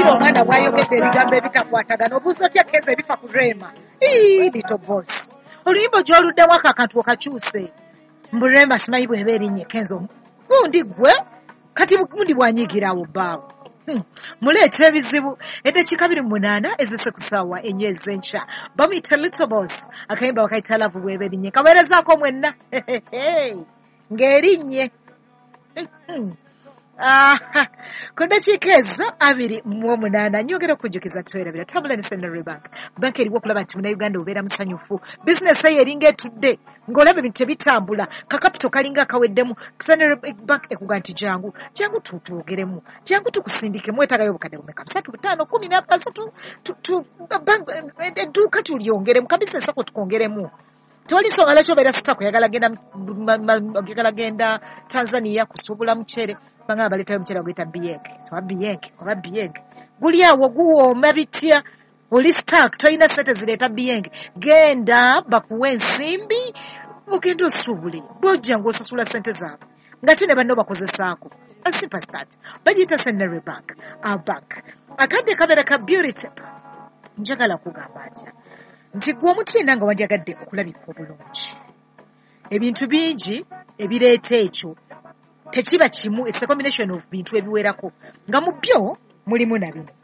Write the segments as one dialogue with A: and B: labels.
A: owulira omwana bw'ayogedde ebigambo ebitakwatagana obuuza otya Keza ebifa ku Rema. Little boss. Oluyimba gy'oluddemu akantu okakyuse. Mbu Rema simanyi bw'eba erinnya Kenzo. Gundi gwe kati gundi bw'anyiigiraawo bbaawo. Muleeta ebizibu eddakiika 28 ezise ku ssaawa 4 ez'enkya. Bamuyita Little Boss. Akayimba bakayita Love bw'eba erinnya. Kaweerezaako mwenna. Ng'erinnye. Ku ddakiika ezo 28 nyongera okujjukiza twerabira tabula ne Centenary Bank. Bank eriwo okulaba nti Munnayuganda obeera musanyufu. Bizinesi eyo eringa etudde ng'olaba ebintu tebitambula. Kakapito kalinga akaweddemu. Centenary Bank ekuga nti jangu tutuwogeremu. Jangu tukusindike mwetagayo obukadde bumeka 3 5 10 edduuka tulyongeremu kabizinesi ako tukongeremu. Tewali nsonga lwaki obeera sitako yagala genda Tanzania kusuubula mucere banga baleetayo omucere baguyita Biyenke. Guli awo guwooma bitya oli stak tolina sente zireeta Biyenke. Genda bakuwe ensimbi ogenda osuubule bw'ojja ng'osasula sente zaabwe ng'ate ne banno bakozesaako. As simple as that. Bagiyita Centenary Bank. Bank. Akadde kabeera ka beauty tip. Njagala kugamba atya nti gwe omutiina nga wandyagadde okulabika obulungi. Ebintu bingi ebireeta ekyo tekiba kimu. It's a combination of bintu ebiwerako nga mu byo mulimu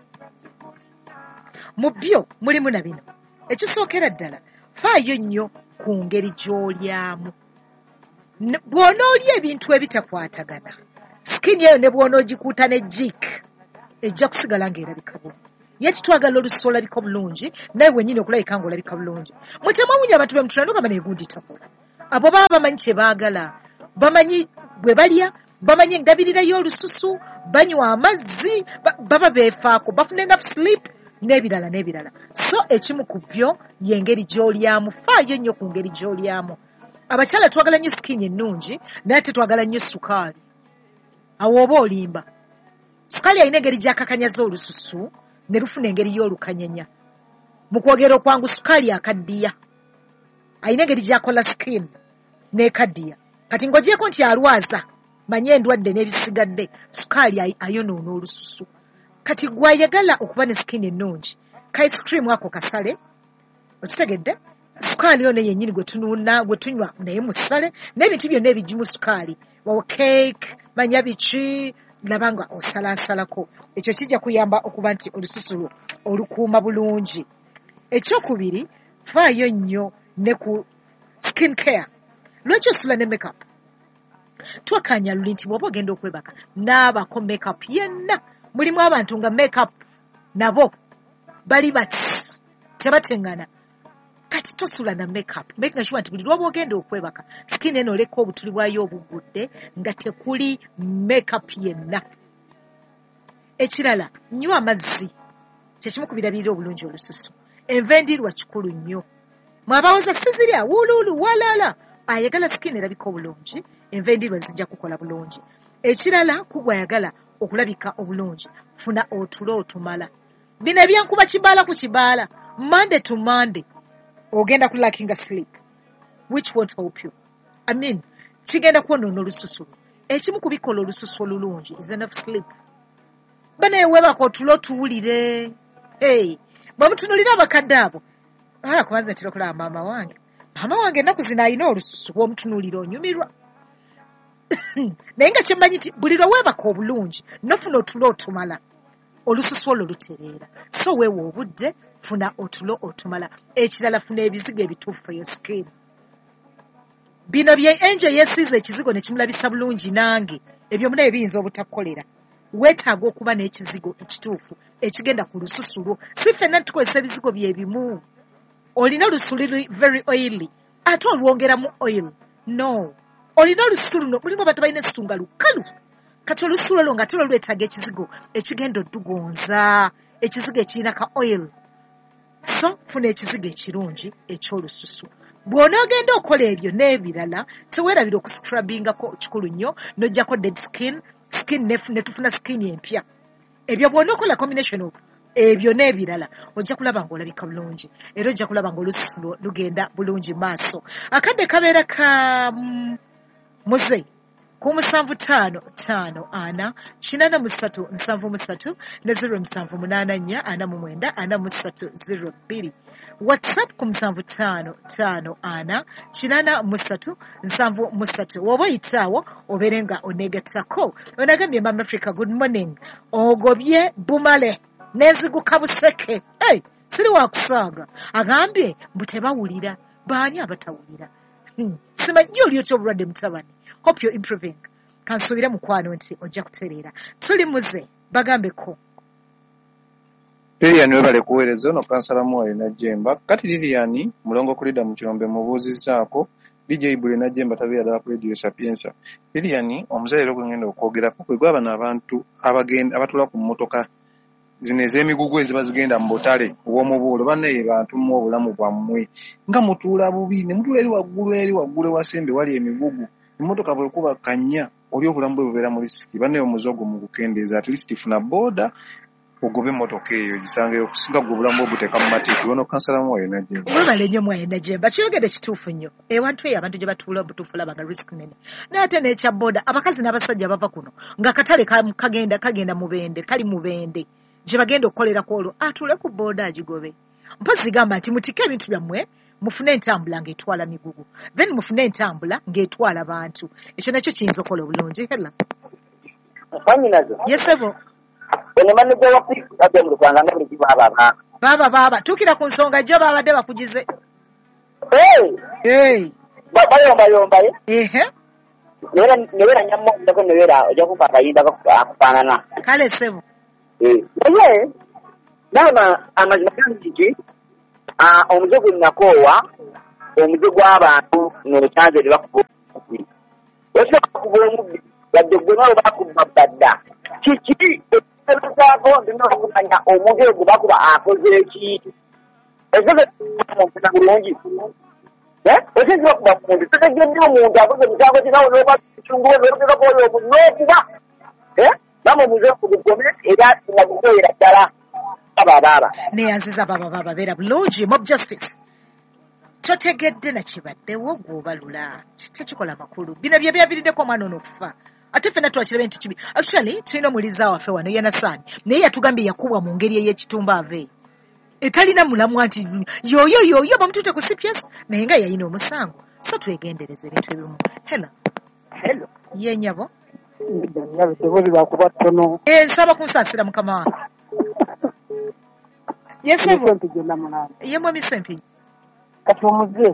A: na bino. Ekisookera ddala faayo nnyo ku ngeri gy'olyamu. Bw'onoolya ebintu ebitakwatagana skin eyo ne bw'onoogikuuta ne jik ejja kusigala ng'erabika bulungi. Yet twagala olususu olabika bulungi naye wennyini okulabika ng'olabika bulungi. Mutemawunya abantu be mutulanuka baneegundi takola. Abo baba bamanyi kye baagala, bamanyi bwe balya, bamanyi endabirira y'olususu, banywa amazzi, baba beefaako, bafuna enough sleep n'ebirala. So ekimu ku byo y'engeri gy'olyamu. Faayo nnyo ku ngeri gy'olyamu. Abakyala twagala nnyo skin ennungi naye tetwagala nnyo sukaali. Awo oba olimba. Sukaali alina engeri gy'akakanyaza olususu ne lufuna engeri y'olukanyanya. Mu kwogera okwangu sukaali akaddiya alina engeri gy'akola skin n'ekaddiya. Kati ng'ogyeko nti alwaza manye endwadde n'ebisigadde sukaali ayonoona olususu. Kati gwayagala okuba ne skin ennungi ka ice cream ako kasale okitegedde sukaali ono yennyini gwe tunywa naye musale n'ebintu byonna ebigimu sukaali wawo cake manya biki labanga osalasalako. Ekyo kijja kuyamba okuba nti olususu olukuuma bulungi. Ekyokubiri faayo nnyo ne ku skin care. Lwaki osula ne makeup? Twakanya luli nti bw'oba ogenda okwebaka naabako makeup yenna. Mulimu abantu nga makeup nabo bali bati tebateŋŋana. Kati tosula na makeup. Making sure nti buli lw'oba ogenda okwebaka skin eno oleka obutuli bwayo obugudde nga tekuli makeup yenna. Ekirala nywa amazzi. Kyekimu ku birabirira obulungi olususu. Enva endirwa kikulu nnyo. Mwabawoza sizirya wuluulu walala. Ayagala skin erabika obulungi. Enva endirwa zijja kukola bulungi. Ekirala kugwayagala okulabika obulungi. Funa otulo otumala. Bino ebyankuba kibaala ku kibaala. Monday to Monday. Ogenda kulacking sleep. Which won't help you. I mean, kigenda kwonoona olususu. Ekimu kubikola olususu olulungi is enough sleep. Bana ewebako otulo tuwulire. Bwamutunulira abakadde abo. Kubanza ntira okulaba maama wange. Maama wange ennaku zino alina olususu bw'omutunulira onyumirwa. Naye nga kyemmanyi nti buli lwe weebaka obulungi nofuna otulo otumala. Olususu olwo lutereera. So weewa obudde funa otulo otumala. Ekirala funa ebizigo ebituufu for your skin. Bino bye Angel yeesiiza ekizigo ne kimulabisa bulungi nange. Ebyo munaye biyinza obutakolera. Weetaaga okuba n'ekizigo ekituufu ekigenda ku lususu lwo. Si ffenna tukozesa ebizigo bye bimu. Olina olususu luli very oily. Ate olwongeramu oil. No. Olina olususu luno mulimu abantu balina essusu nga lukalu. Kati olususu lwo nga tulwo lwetaaga ekizigo ekigenda oddugonza. Ekizigo ekirina ka oil. So funa ekizigo ekirungi eky'olususu. Bw'onoogenda okola ebyo n'ebirala teweerabira okuscrubbingako kikulu nnyo n'ojjako dead skin ne tufuna skin empya. Ebyo bw'onookola combination of ebyo n'ebirala ojja kulaba ng'olabika bulungi era ojja kulaba ng'olususu lugenda bulungi maaso. Akadde kabeera ka muze ku 7554 83 ne 0784 WhatsApp ku 7554 83 woba oyitaawo obeere nga oneegattako onagambye Mama Africa good morning ogobye bumale neziguka buseke siri wakusaaga agambye mbu tebawulira baani abatawulira simanyi oli otya obulwadde mutabani hope you're improving kansuubire mukwano nti ojja kutereera tuli muze bagambeko
B: Lilian webale kuweereza ono kansala Mwoyo Najjemba kati Lilian mulongo kulida mu kirombe mubuuzizaako DJ Bule Najjemba tabeera ddala ku Radio Sapienza Lilian omuzaire gwe ngenda okwogerako kwe gwaba n'abantu abatula ku mmotoka zino ez'emigugu eziba zigenda mu butale obw'omubuulo bannaye bantu mu obulamu bwammwe nga mutuula bubi ne mutuula eri waggulu ewasembe wali emigugu emmotoka bwekuba kannya oli obulamu bwe bubeera mu lisiki bannaye omuzogo mu kukendeeza at least funa booda ogobe emmotoka eyo gisangeyo okusinga gwe obulamu bwe buteeka mu matiiki ono kansala Mwoyo Najjemba
A: webale nnyo Mwoyo Najjemba kyogedde kituufu nnyo ewantu eyo abantu gye batuula obutuufu labaga risk nene naye ate n'ekya booda abakazi n'abasajja bava kuno ng'akatale kagenda mubende kali mubende gye bagenda okukolerako olwo atuule ku booda agigobe mpozi gamba nti mutike ebintu byammwe mufune entambula ng'etwala migugu then mufune entambula ng'etwala bantu ekyo nakyo kiyinza okukola obulungi hela yesebo baba tuukira ku nsonga gyo baabadde bakugize
C: bayombayombaye
A: ehe
C: nebera nyammooko nebera ojja kufa akayinza akufaanana
A: kale sebo
C: naye naaba amazima gangi nti omuze gwe nakoowa omuze gw'abantu nokyanze ne bakuba omubbi osobola kuba omubbi wadde gwe nabo bakubba badda kiki ekisaako ndina okumanya omuntu oyo gwe bakuba akoze eki ezomuntu bulungi osinzi bakuba muntu tetegedde omuntu akoze ekisaako kinawo noba kitungulu noteekako oyo n'okuba bamubuze okugugome era nagukoyera ddala ababaaba
A: neyanziza baba beera bulungi mob justice totegedde nakibaddewo gw'obalula tekikola makulu bino bye byabiriddeko omwana ono okufa ate ffenna twakirabe nti kibi actually tulina omuliza waffe wano yanasaani naye yatugambye yakubwa mu ngeri ey'ekitumba ave etalina mulamwa nti yoyo bamutute ku CPS naye nga yayina omusango so twegendereza ebintu ebimu hello yenyabo nsaba kunsaasira mukama wange yesebo yemwe misempi
D: kati omuze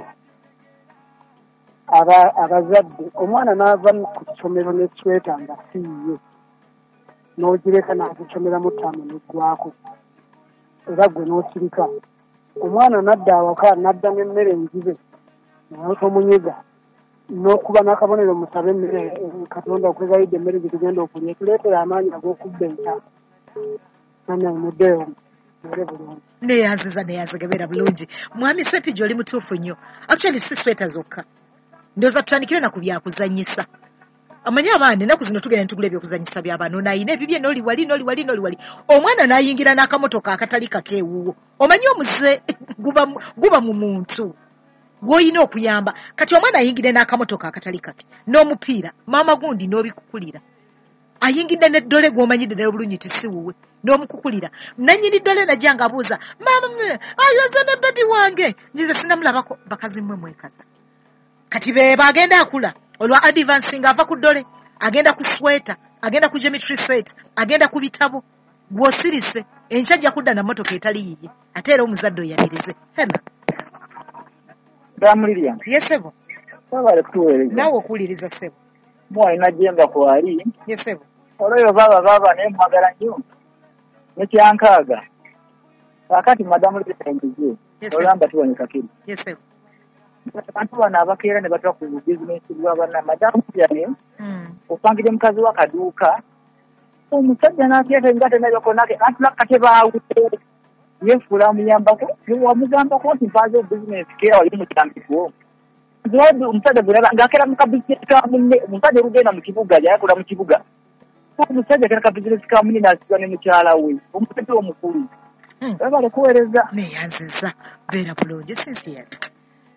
D: abazadde omwana n'ava ku kisomero n'esweta nga siiye n'ogireka n'azisomeramu ttaano neggwako era gwe n'osirika omwana nadda awaka nadda n'emmere enjibe naye tomunyiga n'okuba n'akabonero musabe emmere katonda okwegayidde emmere zitugenda okulya tuleetera amaanyi ag'okubba enta nanyamuddeyo
A: neyanzigebeera bulungi mwami sepiji oli mutuufu nnyo actually si sweta zokka ndowooza tutandikire na ku byakuzanyisa amanyi abaana ennaku zino tugenda ntugula ebyokuzanyisa by'abaana onayina ebibye n'oli wali omwana n'ayingira n'akamotoka akatali kakeewuwo omanyi omuze guba mu muntu gw'olina okuyamba kati omwana ayingire n'akamotoka akatali kake n'omupiira maama gundi n'obikukulira ayingidde n'eddole gw'omanyidde ddala obulungi ti si wuwe n'omukukulira nannyini ddole najja ng'abuuza maama ayoze ne bebi wange nzize sinamulabako bakazi mmwe mwekaza kati beeba agenda akula olwa advance ng'ava ku ddole agenda ku sweta agenda ku geometry set agenda ku bitabo gw'osirise enkya ajja kudda na mmotoka etali yiye ate era omuzadde oyamirize hema
C: Damuliriya
A: yesebo
C: babale kutuweereza
A: naawe okuwuliriza sebo
C: Mwoyo Najjemba kwali
A: yesebo
C: olwoyo baba naye mwagala nnyo nekyankaaga kakati madamu lisengize olamba tuboneka kiri
A: yesebo
C: abantu bano abakeera ne batwa ku bizinesi bw'abana madamu yane opangire mukazi w'akaduuka omusajja n'ateeta engate nayokonake anti nakatebawute yefuula amuyambako wamugambako nti mpaaze obubizinesi keera wali mukyandifu omusajja gweraba ng'akeera mu kabizinesi ka munne omusajja olugenda mu kibuga yayakola mu kibuga omusajja akeera kabizinesi ka munne n'asiga ne mukyala we omusajja omukulu babale kuweereza
A: neyanziza beera bulungi sinsiyana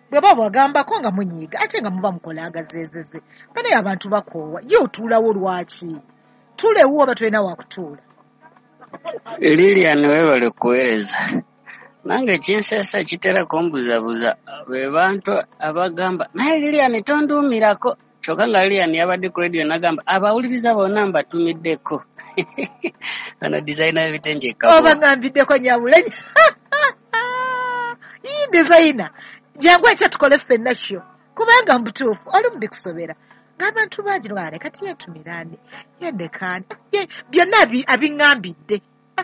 A: bwe baba bagambako nga munyiiga ate nga muba mukola agazeezeze banaye abantu bakoowa ye otuulawo lwaki tulewo oba tolina wakutuula
E: Lilian weebale kuweereza nange kinseesa kitera kumbuzabuza be bantu abagamba naye Lilian tonduumirako kyokka nga Lilian yabadde ku radio nagamba abawuliriza bonna mbatumiddeko ana designer ebitenjeka
A: oba ngambiddeko nyabulenya ii designer jangu ekyo tukole ffenna sho kubanga mbutuufu oli mubikusobera ng'abantu bangi lwale kati yetumirane yendekaani byonna abiŋŋambidde.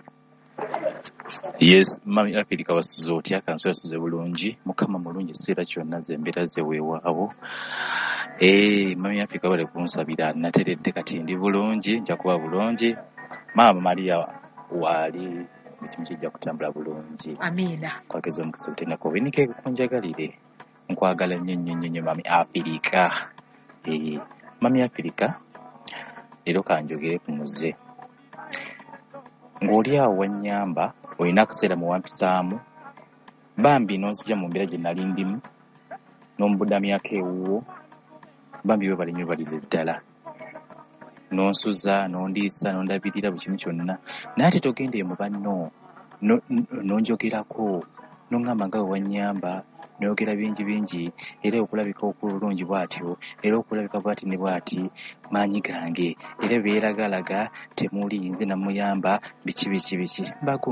F: Yes, mami Afirika wasuze otya kanso yasuze bulungi mukama mulungi ekiseera kyonna ze embeera ze weewaabo. Mami Afirika bale kunsabira nateredde kati ndi bulungi nja kuba bulungi maama Maria wali ekimu kijja kutambula bulungi.
A: Amiina.
F: Kwageza omukisa otenako wenike kunjagalire nkwagala nnyo mami Afirika. Mami Afirika leero kanjogere ku muze ng'oli awo wannyamba olina akaseera mu wampisaamu bambi n'onzija mu mbeera gye nali ndimu n'omubudamyako ewuwo bambi we balinyo balire ddala n'onsuza n'ondiisa n'ondabirira buli kimu kyonna naye ate togendeyo mu banno n'onjogerako n'oŋŋamba nga we wannyamba n'oyogera bingi era okulabika okulungi bw'atyo era okulabika bw'ati ne bw'ati maanyi gange era beeragalaga temuli nze namuyamba biki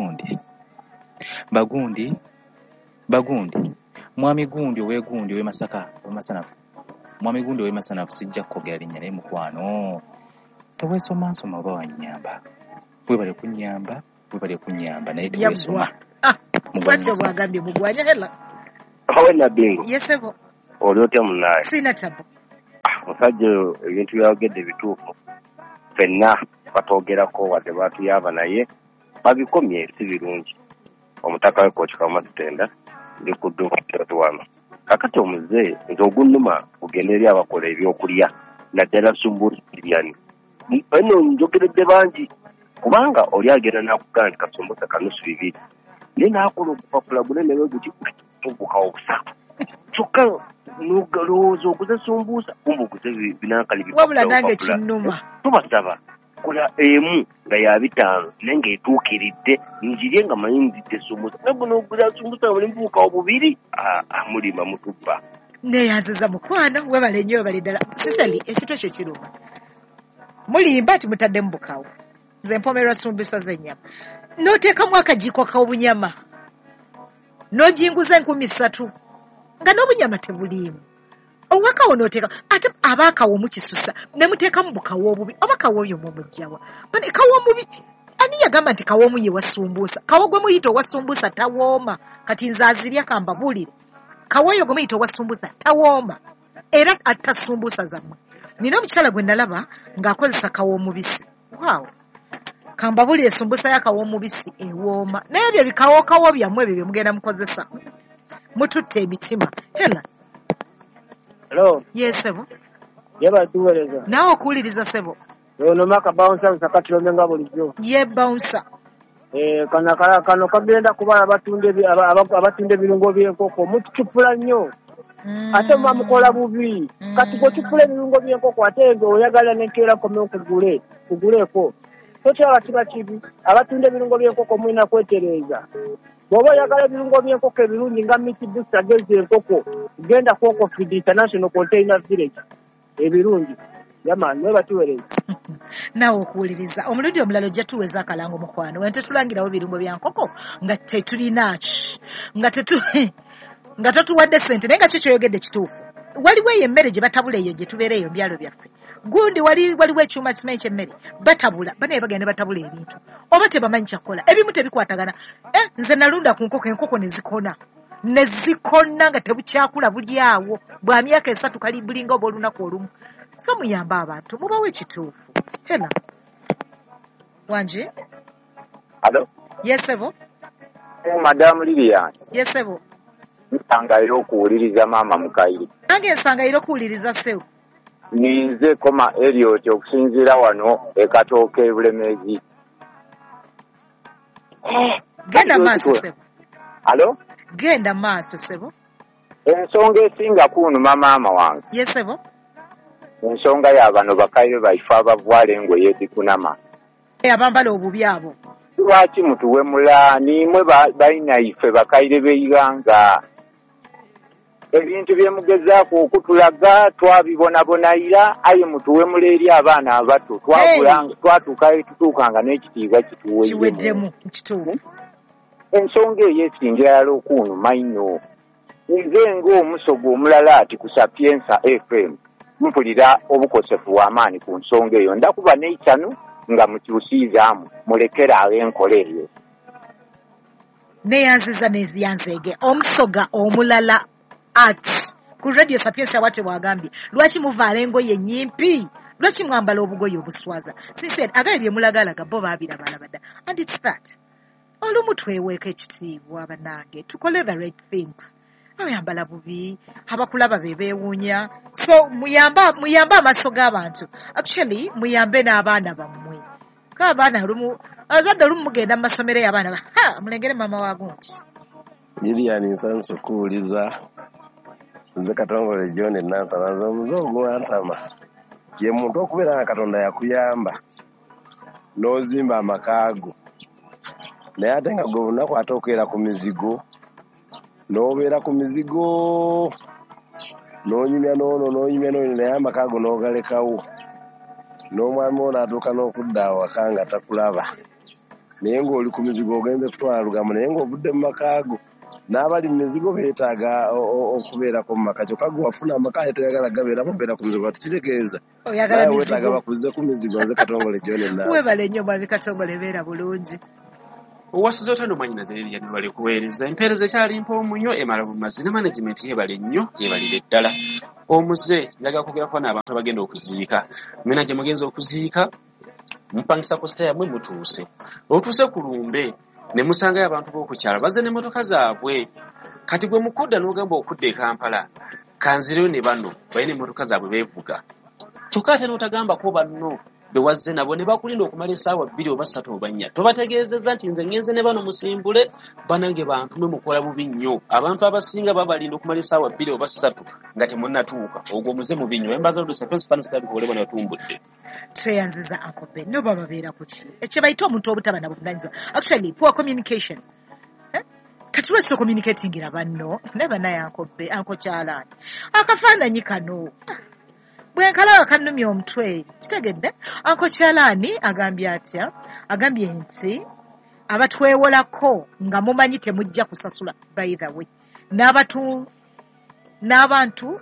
F: bagundi mwami gundi ow'egundi ow'emasanafu mwami gundi ow'emasanafu sijja kukogera linnya naye mukwano teweesomansoma oba wannyamba webale kunnyamba naye teweesoma
A: bwatyo bwagambye mugwanya hela
G: awe nabingo
A: yesebo
G: oli otya munaye
A: sina tabu
G: musajja ebintu byayogedde bituufu ffenna batwogerako wadde batuyaba naye babikomye si birungi omutaka we Kooki Kamasitenda ndi ku dduuka wano kakati omuze nti ogunnuma kugenda eri abakola ebyokulya naddala sumbuusiryani eno njogeredde bangi kubanga oli agenda nakugana nti kasumbuusa kanusu 2 naye naakola ogupapula gunene weguti tubukawo busatu kyokka n'olowooza oguze sumbuusa kumba oguze binankali
A: wabula nange kinnuma
G: tubasaba kola emu nga ya 5 naye ng'etuukiridde njirye nga manyi nzidde sumbuusa nabwe n'oguza sumbuusa nga buli mubuukawo 2 mulima mutubba
A: neeyanziza mukwano webale nnyo webale ddala sisali ekintu ekyo kiruma mulimba nti mutaddemu bukawo nze mpomerwa sumbuusa z'ennyama n'oteekamu akajiiko k'obunyama n'ojinguza 3,000 nga n'obunyama tebuliimu owakawo n'oteeka ate abaakawo mukisusa ne muteekamu bukawo obubi oba kawo oyo mumugjawa bane kawo omubi ani yagamba nti kawo omu ye wasumbuusa kawo gwe muyita owasumbuusa tawooma kati nze azirya kambabulire kawo oyo gwe muyita owasumbuusa tawooma era atasumbuusa zammwe nina omukyala gwe nalaba ng'akozesa kawo omubisi waawo kambabulire esumbuusa y'akawo omubisi ewooma naye ebyo bikawokawo byammwe ebyo bye mugenda mukozesa mututte emitima hela
H: hello
A: yesebo
H: yebatuweereza
A: naawe okuwuliriza sebo
H: ono maka bouncer sakatulome nga bulijjo
A: ye bouncer
H: kano kagenda kuba abatunda ebirungo by'enkoko mutucupula nnyo ate muba mukola bubi kati bw'ocupula ebirungo by'enkoko ate oyagala nenkeera komeo kuguleeko tokyaba kiba kibi abatunda ebirungo by'enkoko mulina kwetereeza bw'oba oyagala ebirungo by'enkoko ebirungi nga miti booster gezi enkoko genda kwoko Feed International Container Village ebirungi yamaani we batuweereza
A: naawe okuwuliriza omulundi omulala ojja tuweza akalango mukwano wente tulangirawo ebirungo bya nkoko nga tetulinaki nga totuwadde ssente naye nga kyo kyoyogedde kituufu waliwo eyo emmere gye batabula eyo gye tubeera eyo byalo byaffe gundi waliwo ekyuma kimanyi ky'emmere batabula banaye bagenda batabula ebintu oba tebamanyi kyakola ebimu tebikwatagana nze nalunda ku nkoko enkoko nezikona nga tebukyakula buli awo bwa myaka 3 kali bulinga oba olunaku olumu so muyamba abantu mubawo ekituufu hena wanje
G: alo
A: yesebo
G: madamu Lilian
A: yesebo
G: nsangayira okuwuliriza maama Mukaire
A: nange nsangayira okuwuliriza sewo
G: ninze koma Eliot okusinziira wano ekatooke Bulemeezi
A: genda maaso sebo
G: alo
A: genda maaso sebo
I: ensonga esinga kunuma maama wange
A: yesebo
I: ensonga y'abano bakaire baife abavwala engoye ezikunama
A: abambala obubi abo
I: lwaki mutuwemula nimwe balina ife bakaire b'eiganga ebintu byemugezaako okutulaga twabibonabonayira aye mutuwemula eri abaana abato twatuuka tutuukanga n'ekitiibwa
A: kiweddemu kituufu
I: ensonga eyo esinga yala okunuma nnyo nze ng'omusogo omulala ati ku Sapienza FM mpulira obukosefu w'amaanyi ku nsonga eyo ndakuba n'ekyanu nga mukyusiizaamu mulekera ab'enkola eyo
A: neyanziza neziyanzeege omusoga omulala ati ku radio Sapienza wate bwagambye lwaki muvaala engoye nyimpi lwaki mwambala obugoye obuswaza sinse agaye bye mulagalaga bo baabirabalabadda and it's that olumu tweweeka ekitiibwa bannange tukole the right things abayambala bubi abakulaba be beewuunya so muyambe amaaso g'abantu actually muyambe n'abaana bammwe kaabaana olumu azadde olumu mugenda mu masomero y'abaana mulengere maama waago nti
J: Lilian nsanso kuwuliza nze Katongole John Nansana nze omuze ogwantama ye muntu okubeera nga Katonda yakuyamba n'ozimba amakaago naye ate nga gwe lunaku ate okeera ku mizigo n'obeera ku mizigo n'onyumya n'ono naye amakaago n'ogalekawo n'omwami ono atuuka n'okudda awaka nga takulaba naye ng'oli ku mizigo ogenze kutwala lugambo naye ng'ovudde mu makaago n'abali mu mizigo beetaaga okubeerako mu maka kyokka gwe wafuna amaka toyagala gabeeramu beera ku mizigo kitegeeza naye weetaaga bakuze ku mizigo nze Katongole John
A: webale nnyo mwami Katongole beera bulungi
K: owasiza otano mwanyina zereri yanibale kuweereza empeereza ekyali mpoomunyo emala bumazi ne management yebale nnyo yebalire ddala omuze njaga kugerako n'abantu abagenda okuziika mwena gye mugenza okuziika mupangisa kusita yamwe mutuuse otuuse ku lumbe ne musangayo abantu b'okukyala bazze n'emmotoka zaabwe kati gwe mukudda n'ogamba okudda e Kampala kanzireyo ne bano balina emmotoka zaabwe beevuga kyokka ate n'otagambako banno bewazze nabo ne bakulinda okumala essaawa 2 oba 3 oba 4 tobategeezezza nti nze ngenze ne bano musimbule banange bantu mwe mukola bubi nnyo abantu abasinga babalinda okumala essaawa 2 oba 3 nga temunnatuuka ogwo muze mubi nnyo embaza ludusepensipanisitadikuolebwa natumbudde
A: tweyanziza akobe no bababeera ku ki ekyo bayita omuntu obutaba na buvunanyizibwa actually poor communication kati lwaki communicatingira banno ne banaye anko kyalaani akafaananyi kano bwe nkalaba kannumya omutwe kitegedde anko kyalaani agambye atya agambye nti abatwewolako nga mumanyi temujja kusasula by the way n'abantu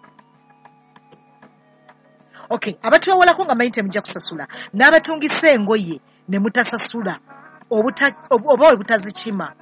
A: okay abatwewolako nga manyi temujja kusasula n'abatungisa engoye ne mutasasula oba obutazikima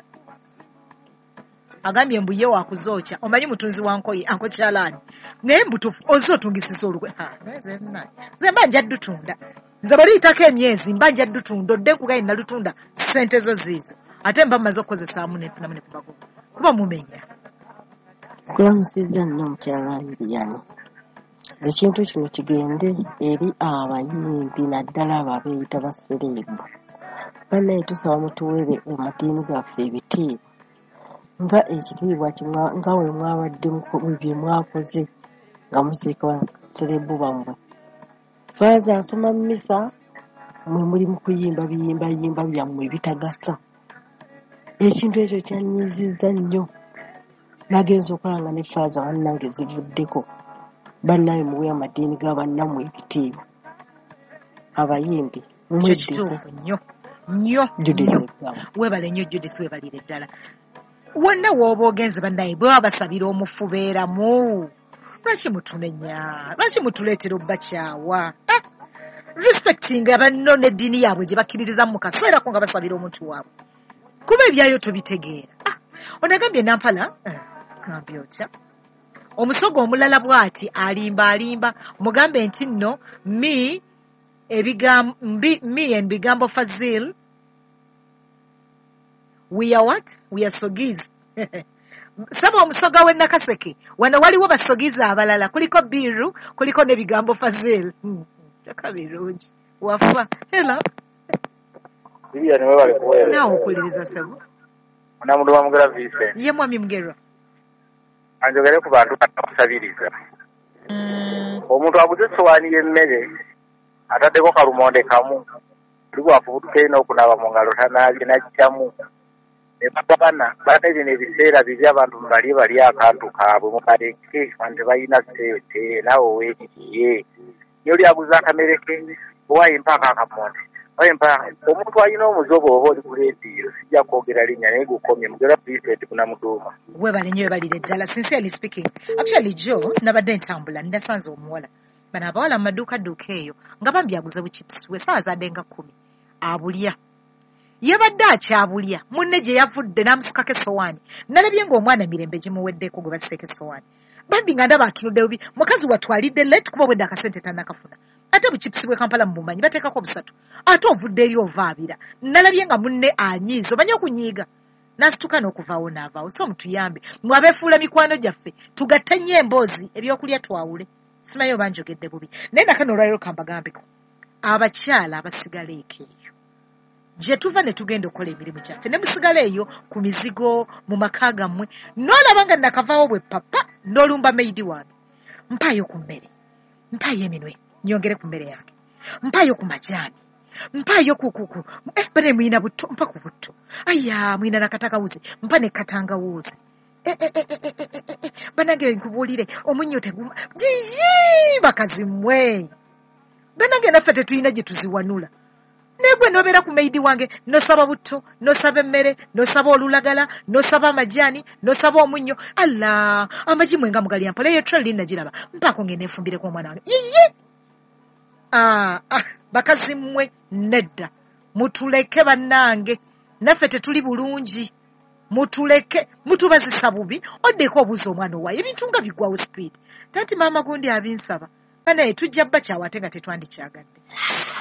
A: agambye mbuye wakuzookya omanyi mutunzi wankoye anko kyalaani naye mbutufu ozo otungisisa olukwe nze mba nja ddutunda nze baliitako emyezi mba nja ddutunda odde nkugaye nalutunda ssente zo ziizo ate mba mmaze okukozesaamu nenfunamu ne kubago kuba mumenya
L: kulamusizza nno omukyala Lilian ekintu kino kigende eri abayimbi naddala abo abeeyita basereebu bannaye tusaba mutuwere amadiini gaffe ebitiibwa nga ekitiibwa nga we mwabadde bye mwakoze nga musiika basereebu bammwe faaza asoma mu misa mwe muli mu kuyimba biyimbayimba byammwe bitagasa ekintu ekyo kyannyiizizza nnyo nagenza okulanga ne faaza bannange zivuddeko bannaye muwe amadiini g'abannammwe ebitiibwa abayimbi
A: kituufu nnyo webale nnyo Judith webalire ddala wonna wooba ogenze bannaye bwe babasabira omufu beeramu lwaki mutumenya lwaki mutuleetera obbakyawa respectinga banno n'eddiini yaabwe gye bakkiririza mu kaseerako nga basabira omuntu waabwe kuba ebyayo tobitegeera onagambye Nampala gambye otya omusogo omulala bw'ati alimba mugambe nti nno me and bigambo Fazil we are what? We are Sogis. Saba omusoga we Nakaseke. Wano waliwo basogizi abalala. Kuliko Biru, kuliko ne bigambo Fazil. Takabirungi. Wafa. Hello.
M: Lilian wewe alikuwa.
A: Na okuliriza sebo.
M: Ona mundu wa Mugera Vincent.
A: Ye mwami Mugera.
M: anjogere ku bantu batabasabiriza omuntu aguze essowaani y'emmere ataddeko kalumonde kamu oli bwafubutuka erina okunaaba mu ngalo tanaabye n'ajjamu ne bagabana bane bino ebiseera bibi abantu bali akantu kaabwe mubaleke bantu tebalina ssente naawe weeriye niyo lyaguza akamere ke owaayo empaaka akamonde omuntu alina omuzogo oba oli ku leediyo sijja kwogera linnya naye gukomye mugera pulisenti kunamuduuma
A: webale nnyo webalire ddala sincerely speaking actually jo nabadde ntambula ndasanze omuwala bano abawala mu maduukaduuka eyo nga bambi aguze buchips we saawa zadde nga 10 abulya yabadde akyabulya munne gye yavudde n'amusukako essowaani nalabye ng'omwana mirembe gimuweddeko gwe basseeko essowaani bambi nga ndaba atunudde bubi mukazi watwalidde late kuba obwedde akasente tannakafuna ate buchips bwe Kampala mu bumanyi bateekako busatu ate ovudde eri ovaabira nalabye nga munne anyiiza omanye okunyiiga n'asituka n'okuvaawo n'avaawo so mutuyambe mwe abeefuula mikwano gyaffe tugatte nnyo emboozi ebyokulya twawule simanyi oba njogedde bubi naye nakano olwaliro kambagambeko abakyala abasigala eka eyo gye tuva ne tugenda okukola emirimu gyaffe ne musigala eyo ku mizigo mu maka gammwe n'olaba nga nakavaawo bwe papa n'olumba meidi wange mpaayo ku mmere mpaayo eminwe nyongere ku mmere yange mpaayo ku majaani mpaayo bane mwina butto mpa ku butto aya mwina nakatangawuzi mpa ne katangawuzi banange nkubuulire omunnyo teguma jiyi bakazi mmwe banange naffe tetulina gye tuziwanula naye gwe n'obeera ku meidi wange n'osaba butto n'osaba emmere n'osaba olulagala n'osaba amajaani n'osaba omunnyo alla amagi mwenga mugalya mpola eyo trali nagiraba mpaako ngende nfumbireko omwana wange yiye bakazi mmwe nedda mutuleke bannange naffe tetuli bulungi mutuleke mutubazisa bubi oddeko obuuza omwana owaye ebintu nga biggwawo speed tanti maama gundi abinsaba banaye tujja bbakyawo ate nga tetwandikyagadde